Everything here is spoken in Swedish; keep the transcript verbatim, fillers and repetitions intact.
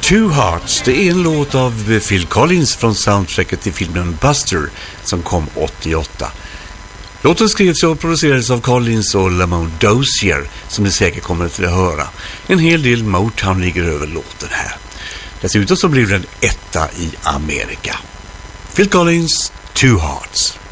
Two Hearts, det är en låt av Phil Collins från soundtracket till filmen Buster som kom åttioåtta. Låten skrevs och producerades av Collins och Lamont Dozier, som ni säkert kommer att höra. En hel del Motown ligger över låten här. Dessutom så blev den etta i Amerika. Phil Collins, Two Hearts.